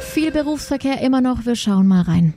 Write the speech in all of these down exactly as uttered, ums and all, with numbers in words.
viel Berufsverkehr immer noch. Wir schauen mal rein.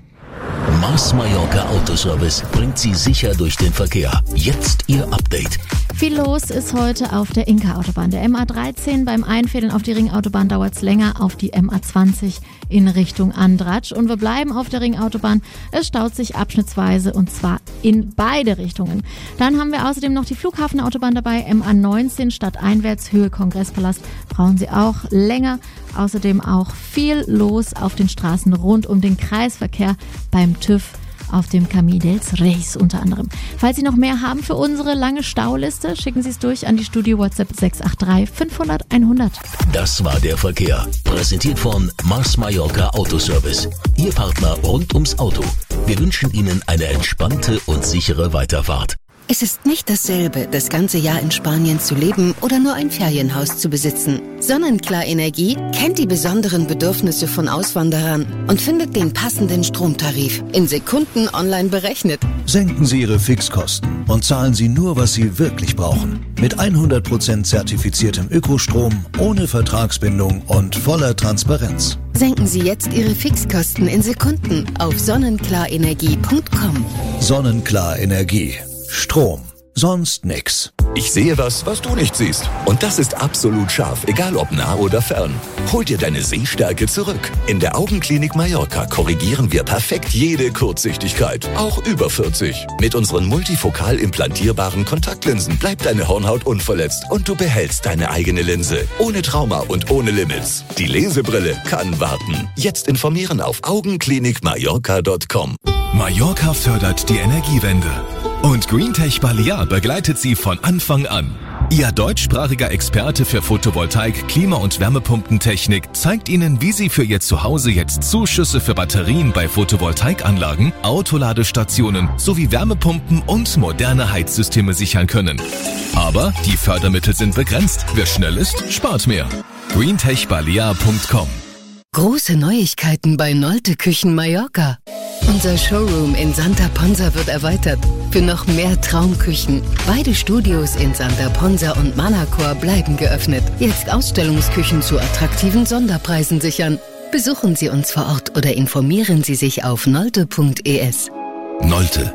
Mars Mallorca Autoservice bringt Sie sicher durch den Verkehr. Jetzt Ihr Update. Viel los ist heute auf der Inka-Autobahn. Der M A dreizehn beim Einfädeln auf die Ringautobahn dauert es länger, auf die M A zwanzig in Richtung Andratsch. Und wir bleiben auf der Ringautobahn. Es staut sich abschnittsweise und zwar in beide Richtungen. Dann haben wir außerdem noch die Flughafenautobahn dabei, M A neunzehn stadteinwärts, Höhe Kongresspalast. Brauchen Sie auch länger. Außerdem auch viel los auf den Straßen rund um den Kreisverkehr beim TÜV auf dem Camí dels Reis unter anderem. Falls Sie noch mehr haben für unsere lange Stauliste, schicken Sie es durch an die Studio WhatsApp sechs acht drei fünfhundert hundert. Das war der Verkehr. Präsentiert von Mars Mallorca Autoservice. Ihr Partner rund ums Auto. Wir wünschen Ihnen eine entspannte und sichere Weiterfahrt. Es ist nicht dasselbe, das ganze Jahr in Spanien zu leben oder nur ein Ferienhaus zu besitzen. Sonnenklar Energie kennt die besonderen Bedürfnisse von Auswanderern und findet den passenden Stromtarif in Sekunden online berechnet. Senken Sie Ihre Fixkosten und zahlen Sie nur, was Sie wirklich brauchen. Mit hundert Prozent zertifiziertem Ökostrom, ohne Vertragsbindung und voller Transparenz. Senken Sie jetzt Ihre Fixkosten in Sekunden auf sonnenklar-energie punkt com. Sonnenklar Energie. Strom. Sonst nix. Ich sehe was, was du nicht siehst. Und das ist absolut scharf, egal ob nah oder fern. Hol dir deine Sehstärke zurück. In der Augenklinik Mallorca korrigieren wir perfekt jede Kurzsichtigkeit, auch über vierzig. Mit unseren multifokal implantierbaren Kontaktlinsen bleibt deine Hornhaut unverletzt und du behältst deine eigene Linse. Ohne Trauma und ohne Limits. Die Lesebrille kann warten. Jetzt informieren auf augenklinik mallorca punkt com. Mallorca fördert die Energiewende. Und GreenTech Balear begleitet Sie von Anfang an. Ihr deutschsprachiger Experte für Photovoltaik, Klima- und Wärmepumpentechnik zeigt Ihnen, wie Sie für Ihr Zuhause jetzt Zuschüsse für Batterien bei Photovoltaikanlagen, Autoladestationen sowie Wärmepumpen und moderne Heizsysteme sichern können. Aber die Fördermittel sind begrenzt. Wer schnell ist, spart mehr. greentech balear punkt com. Große Neuigkeiten bei Nolte Küchen Mallorca. Unser Showroom in Santa Ponsa wird erweitert für noch mehr Traumküchen. Beide Studios in Santa Ponsa und Manacor bleiben geöffnet. Jetzt Ausstellungsküchen zu attraktiven Sonderpreisen sichern. Besuchen Sie uns vor Ort oder informieren Sie sich auf nolte punkt es. Nolte.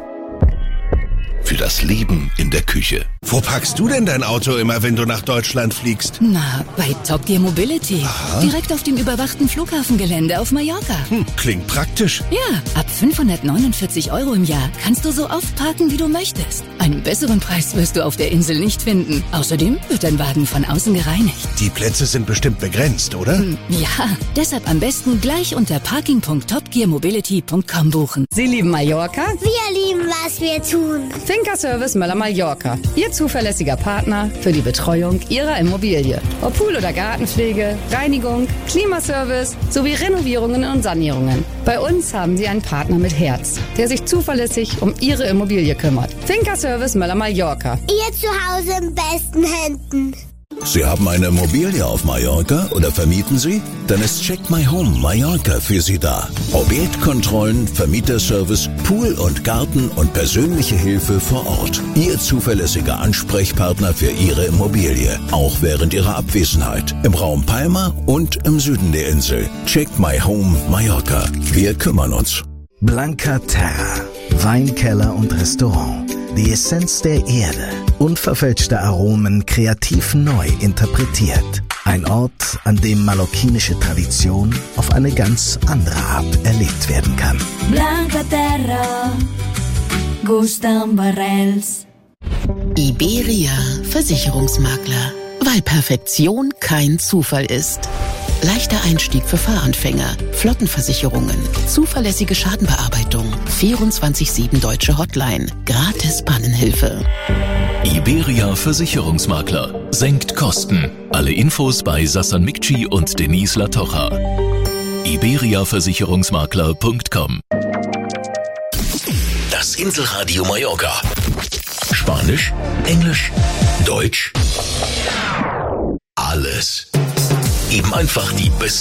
Für das Leben in der Küche. Wo parkst du denn dein Auto immer, wenn du nach Deutschland fliegst? Na, bei Top Gear Mobility. Aha. Direkt auf dem überwachten Flughafengelände auf Mallorca. Hm, klingt praktisch. Ja, ab fünfhundertneunundvierzig Euro im Jahr kannst du so oft parken, wie du möchtest. Einen besseren Preis wirst du auf der Insel nicht finden. Außerdem wird dein Wagen von außen gereinigt. Die Plätze sind bestimmt begrenzt, oder? Hm, ja, deshalb am besten gleich unter parking punkt top gear mobility punkt com buchen. Sie lieben Mallorca? Wir lieben, was wir tun. Finca Service Möller Mallorca. Ihr zuverlässiger Partner für die Betreuung Ihrer Immobilie. Ob Pool- oder Gartenpflege, Reinigung, Klimaservice sowie Renovierungen und Sanierungen. Bei uns haben Sie einen Partner mit Herz, der sich zuverlässig um Ihre Immobilie kümmert. Finca Service Möller Mallorca. Ihr Zuhause in besten Händen. Sie haben eine Immobilie auf Mallorca oder vermieten Sie? Dann ist Check My Home Mallorca für Sie da. Objektkontrollen, Vermieterservice, Pool und Garten und persönliche Hilfe vor Ort. Ihr zuverlässiger Ansprechpartner für Ihre Immobilie, auch während Ihrer Abwesenheit. Im Raum Palma und im Süden der Insel. Check My Home Mallorca. Wir kümmern uns. Blanca Terra. Weinkeller und Restaurant. Die Essenz der Erde. Unverfälschte Aromen kreativ neu interpretiert. Ein Ort, an dem mallorquinische Tradition auf eine ganz andere Art erlebt werden kann. Blanca Terra, Gustav Barrels. Iberia Versicherungsmakler. Weil Perfektion kein Zufall ist. Leichter Einstieg für Fahranfänger, Flottenversicherungen, zuverlässige Schadenbearbeitung, vierundzwanzig sieben deutsche Hotline, gratis Pannenhilfe. Iberia Versicherungsmakler. Senkt Kosten. Alle Infos bei Sassan Mikci und Denise Latocha. iberia versicherungsmakler punkt com. Das Inselradio Mallorca. Spanisch, Englisch, Deutsch. Alles. Eben einfach die besten